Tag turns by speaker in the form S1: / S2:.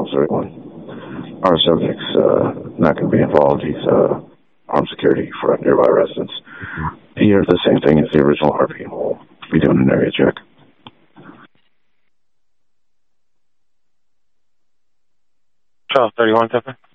S1: Charles 31. Our subject's not going to be involved. He's armed security for nearby residents. Here, the same thing as the original RP. We'll be doing an area check.
S2: Charles 31, Tiffin.